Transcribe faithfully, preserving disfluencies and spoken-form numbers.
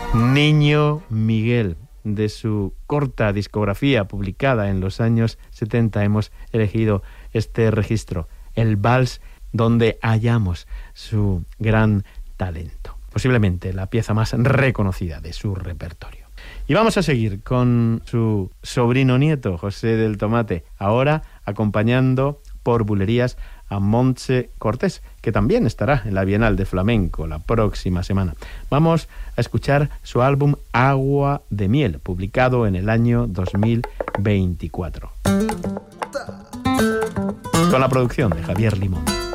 Niño Miguel. De su corta discografía publicada en los años setenta hemos elegido este registro, el vals donde hallamos su gran talento, posiblemente la pieza más reconocida de su repertorio. Y vamos a seguir con su sobrino nieto, José del Tomate, ahora acompañando por bulerías a Montse Cortés, que también estará en la Bienal de Flamenco la próxima semana. Vamos a escuchar su álbum Agua de Miel, publicado en el año dos mil veinticuatro. Con la producción de Javier Limón.